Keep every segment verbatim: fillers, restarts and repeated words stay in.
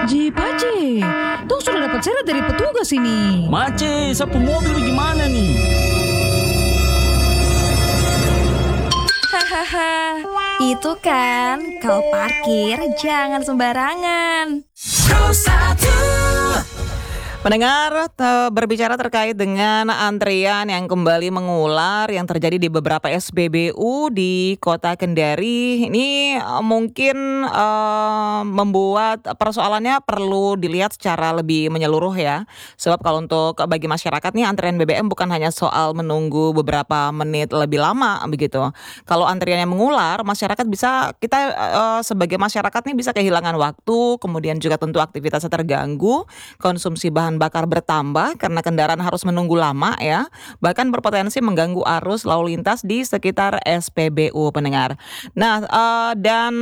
Ji, Pace, Tung sudah dapat surat dari petugas ini. Mace, sapu mobil bagaimana nih? Hahaha, itu kan kau parkir jangan sembarangan. Pendengar, te- berbicara terkait dengan antrian yang kembali mengular yang terjadi di beberapa S P B U di Kota Kendari. Ini eh, mungkin eh, membuat persoalannya perlu dilihat secara lebih menyeluruh ya. Sebab kalau untuk bagi masyarakat nih antrian B B M bukan hanya soal menunggu beberapa menit lebih lama begitu. Kalau antriannya mengular, masyarakat bisa kita eh, sebagai masyarakat nih bisa kehilangan waktu, kemudian juga tentu aktivitasnya terganggu, konsumsi bahan bakar bertambah karena kendaraan harus menunggu lama ya, bahkan berpotensi mengganggu arus lalu lintas di sekitar S P B U pendengar. Nah eh, dan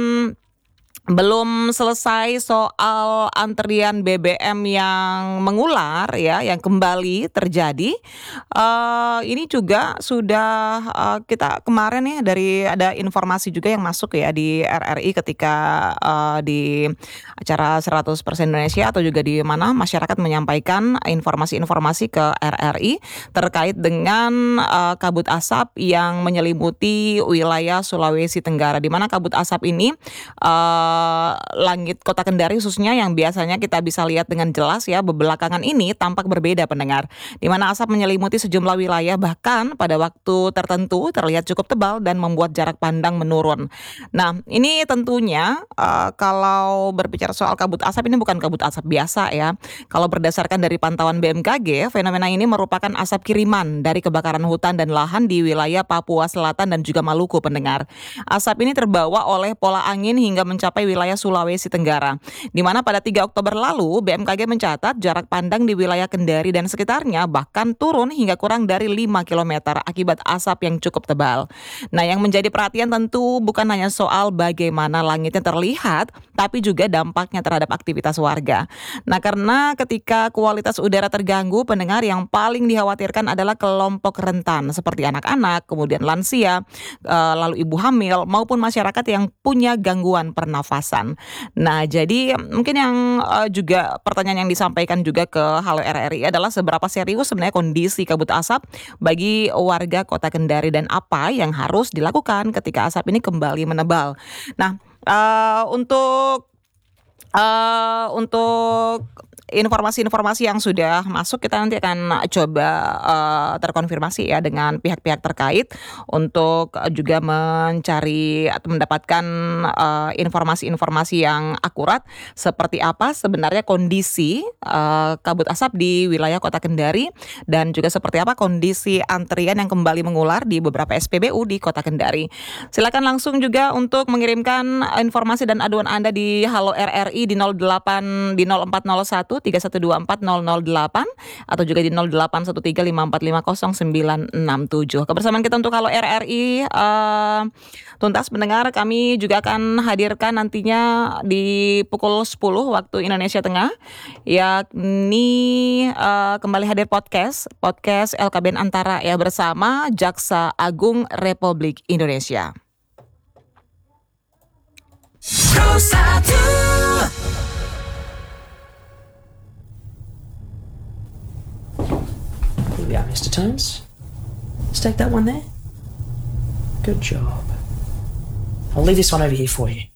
belum selesai soal antrian B B M yang mengular ya, yang kembali terjadi. Uh, ini juga sudah uh, kita kemarin ya dari ada informasi juga yang masuk ya di R R I ketika uh, di acara seratus persen Indonesia atau juga di mana masyarakat menyampaikan informasi-informasi ke R R I terkait dengan uh, kabut asap yang menyelimuti wilayah Sulawesi Tenggara, di mana kabut asap ini uh, langit Kota Kendari khususnya yang biasanya kita bisa lihat dengan jelas ya, belakangan ini tampak berbeda pendengar, di mana asap menyelimuti sejumlah wilayah bahkan pada waktu tertentu terlihat cukup tebal dan membuat jarak pandang menurun. Nah ini tentunya uh, kalau berbicara soal kabut asap, ini bukan kabut asap biasa ya. Kalau berdasarkan dari pantauan B M K G, fenomena ini merupakan asap kiriman dari kebakaran hutan dan lahan di wilayah Papua Selatan dan juga Maluku pendengar. Asap ini terbawa oleh pola angin hingga mencapai wilayah Sulawesi Tenggara, di mana pada tiga Oktober lalu B M K G mencatat jarak pandang di wilayah Kendari dan sekitarnya bahkan turun hingga kurang dari lima kilometer akibat asap yang cukup tebal. Nah yang menjadi perhatian tentu bukan hanya soal bagaimana langitnya terlihat, tapi juga dampaknya terhadap aktivitas warga. Nah karena ketika kualitas udara terganggu pendengar, yang paling dikhawatirkan adalah kelompok rentan seperti anak-anak, kemudian lansia, lalu ibu hamil maupun masyarakat yang punya gangguan pernafasan. Nah, jadi mungkin yang uh, juga pertanyaan yang disampaikan juga ke Halo R R I adalah seberapa serius sebenarnya kondisi kabut asap bagi warga Kota Kendari dan apa yang harus dilakukan ketika asap ini kembali menebal. Nah, uh, untuk uh, untuk informasi-informasi yang sudah masuk, kita nanti akan coba uh, terkonfirmasi ya dengan pihak-pihak terkait untuk juga mencari atau mendapatkan uh, informasi-informasi yang akurat seperti apa sebenarnya kondisi uh, kabut asap di wilayah Kota Kendari dan juga seperti apa kondisi antrian yang kembali mengular di beberapa S P B U di Kota Kendari. Silakan langsung juga untuk mengirimkan informasi dan aduan Anda di Halo R R I di nol delapan di nol empat nol satu tiga satu dua empat nol nol delapan atau juga di nol delapan satu tiga lima empat lima nol sembilan enam tujuh. Kebersamaan kita untuk Halo R R I uh, tuntas mendengar, kami juga akan hadirkan nantinya di pukul sepuluh waktu Indonesia Tengah, yakni uh, kembali hadir podcast podcast L K B N Antara ya bersama Jaksa Agung Republik Indonesia. Yeah, Mister Tones. Let's take that one there. Good job. I'll leave this one over here for you.